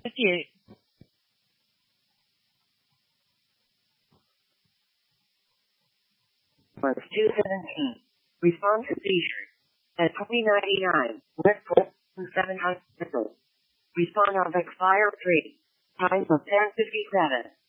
58. Was 217. Respond to seizures. At 2099, West Coast 7 Hospital. Respond on Fire 3. Time of 10:57.